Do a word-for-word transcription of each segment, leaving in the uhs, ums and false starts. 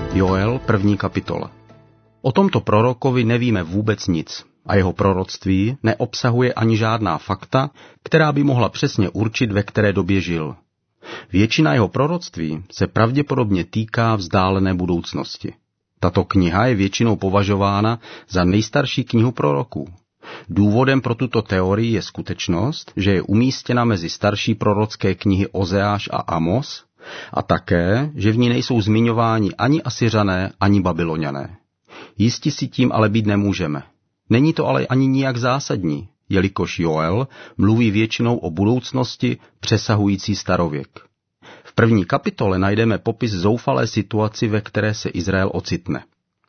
Joel, první kapitola. O tomto prorokovi nevíme vůbec nic a jeho proroctví neobsahuje ani žádná fakta, která by mohla přesně určit, ve které době žil. Většina jeho proroctví se pravděpodobně týká vzdálené budoucnosti. Tato kniha je většinou považována za nejstarší knihu proroků. Důvodem pro tuto teorii je skutečnost, že je umístěna mezi starší prorocké knihy Ozeáš a Amos a také, že v ní nejsou zmiňováni ani Asyřané, ani Babyloniané. Jisti si tím ale být nemůžeme. Není to ale ani nijak zásadní, jelikož Joel mluví většinou o budoucnosti přesahující starověk. V první kapitole najdeme popis zoufalé situaci, ve které se Izrael ocitne.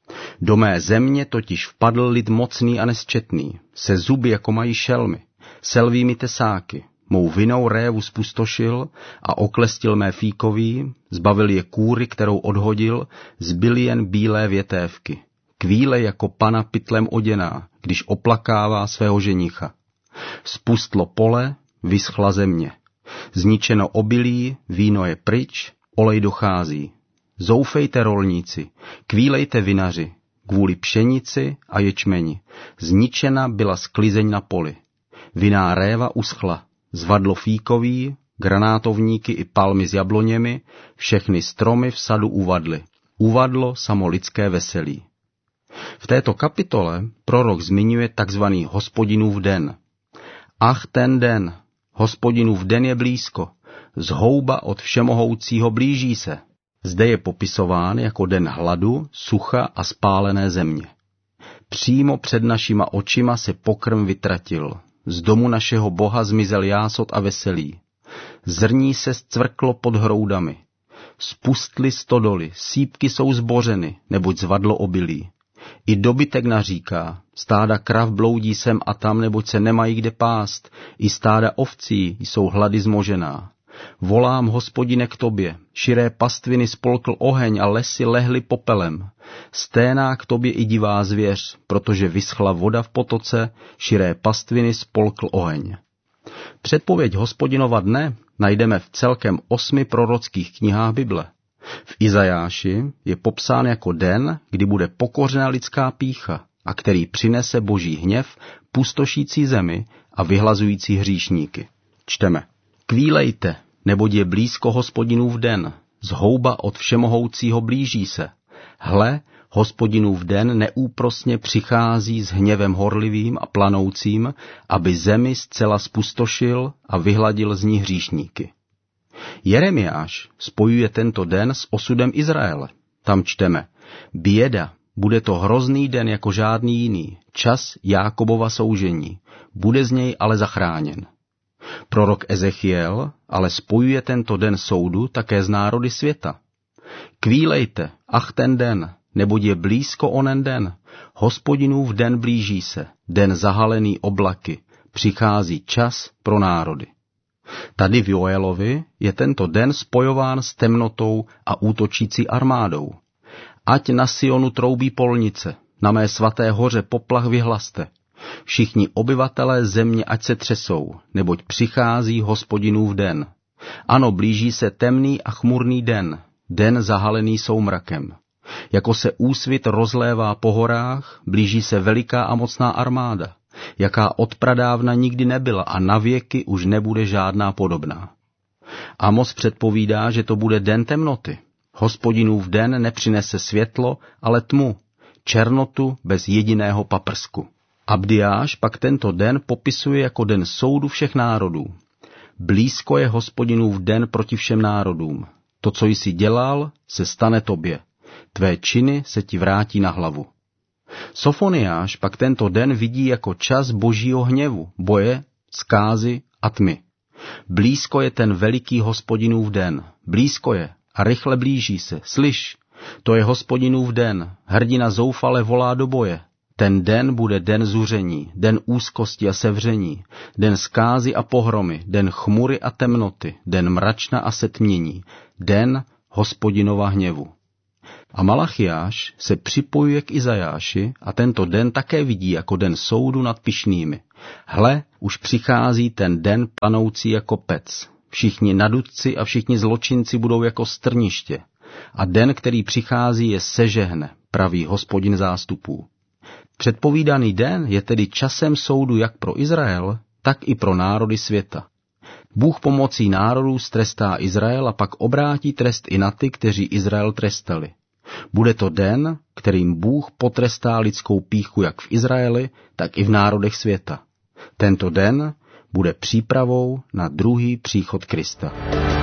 Do mé země totiž vpadl lid mocný a nesčetný, se zuby jako mají šelmy, selvými tesáky, mou vinou révu spustošil a oklestil mé fíkoví, zbavil je kůry, kterou odhodil, zbyly jen bílé větévky. Kvíle jako pana pytlem oděná, když oplakává svého ženicha. Spustlo pole, vyschla země. Zničeno obilí, víno je pryč, olej dochází. Zoufejte rolníci, kvílejte vinaři, kvůli pšenici a ječmeni. Zničena byla sklizeň na poli. Vinná réva uschla, zvadlo fíkový, granátovníky i palmy s jabloněmi, všechny stromy v sadu uvadly. Uvadlo samo lidské veselí. V této kapitole prorok zmiňuje takzvaný Hospodinův den. Ach, ten den, Hospodinův den je blízko, zhouba od Všemohoucího blíží se. Zde je popisován jako den hladu, sucha a spálené země. Přímo před našima očima se pokrm vytratil, z domu našeho Boha zmizel jásot a veselí. Zrní se zcvrklo pod hroudami. Spustly stodoly, sýpky jsou zbořeny, neboť zvadlo obilí. I dobytek naříká, stáda krav bloudí sem a tam, neboť se nemají kde pást, i stáda ovcí jsou hlady zmožená. Volám, Hospodine, k tobě, širé pastviny spolkl oheň a lesy lehly popelem. Sténá k tobě i divá zvěř, protože vyschla voda v potoce, širé pastviny spolkl oheň. Předpověď Hospodinova dne najdeme v celkem osmi prorockých knihách Bible. V Izajáši je popsán jako den, kdy bude pokořena lidská pýcha a který přinese boží hněv, pustošící zemi a vyhlazující hříšníky. Čteme. Kvílejte, neboť je blízko Hospodinův den, zhouba od Všemohoucího blíží se. Hle, Hospodinův den neúprosně přichází s hněvem horlivým a planoucím, aby zemi zcela spustošil a vyhladil z ní hříšníky. Jeremiáš spojuje tento den s osudem Izraele. Tam čteme, běda, bude to hrozný den jako žádný jiný, čas Jákobova soužení, bude z něj ale zachráněn. Prorok Ezechiel ale spojuje tento den soudu také z národy světa. Kvílejte, ach ten den, neboť je blízko onen den, Hospodinův den blíží se, den zahalený oblaky, přichází čas pro národy. Tady v Joelovi je tento den spojován s temnotou a útočící armádou. Ať na Sionu troubí polnice, na mé svaté hoře poplach vyhlaste. Všichni obyvatelé země ať se třesou, neboť přichází Hospodinův den. Ano, blíží se temný a chmurný den, den zahalený soumrakem. Jako se úsvit rozlévá po horách, blíží se veliká a mocná armáda, jaká od pradávna nikdy nebyla a navěky už nebude žádná podobná. Amos předpovídá, že to bude den temnoty. Hospodinův den nepřinese světlo, ale tmu, černotu bez jediného paprsku. Abdiáš pak tento den popisuje jako den soudu všech národů. Blízko je Hospodinův den proti všem národům. To, co jsi dělal, se stane tobě. Tvé činy se ti vrátí na hlavu. Sofoniáš pak tento den vidí jako čas božího hněvu, boje, zkázy a tmy. Blízko je ten veliký Hospodinův den. Blízko je a rychle blíží se. Slyš, to je Hospodinův den. Hrdina zoufale volá do boje. Ten den bude den zuření, den úzkosti a sevření, den zkázy a pohromy, den chmury a temnoty, den mračna a setmění, den Hospodinova hněvu. A Malachiáš se připojuje k Izajáši a tento den také vidí jako den soudu nad pyšnými. Hle, už přichází ten den planoucí jako pec. Všichni nadutci a všichni zločinci budou jako strniště. A den, který přichází, je sežehne, praví Hospodin zástupů. Předpovídaný den je tedy časem soudu jak pro Izrael, tak i pro národy světa. Bůh pomocí národů strestá Izrael a pak obrátí trest i na ty, kteří Izrael trestali. Bude to den, kterým Bůh potrestá lidskou pýchu jak v Izraeli, tak i v národech světa. Tento den bude přípravou na druhý příchod Krista.